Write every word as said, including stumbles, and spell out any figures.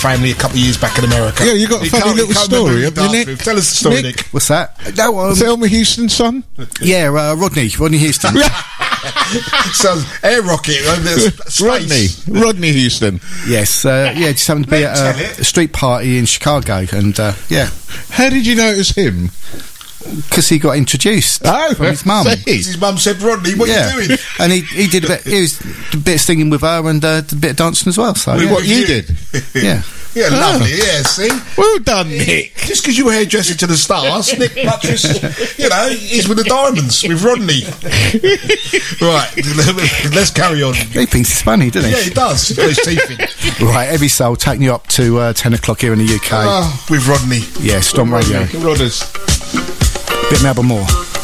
family a couple of years back in America. Yeah, you got a He funny can't- he little can't remember story, who haven't you, danced Nick? with. Tell us the story, Nick? Nick. What's that? No, um, Thelma Houston's son? yeah, uh, Rodney, Rodney Houston. Sounds air rocket. uh, there's space. Rodney. Rodney Houston. Yes, uh, yeah, just happened to be Nick, at tell a, it. a street party in Chicago, and uh, yeah, How did you notice him? because he got introduced Oh, from his mum. see. His mum said, Rodney, what Yeah, are you doing? and he he did a bit. He was did a bit of singing with her and uh, did a bit of dancing as well. So We yeah. What you you. did? yeah. Yeah, lovely, yeah, see? Well done, Nick. Just because you were hairdresser to the stars, Nick Buttress, you know, he's with the diamonds, with Rodney. Right, let's carry on. He thinks it's funny, doesn't Yeah, he? he does. He's got his teeth in. Right, every soul taking you up to uh, ten o'clock here in the U K. Oh, with Rodney. yeah, Storm Radio. Rodders. Bit Melbourne Moore.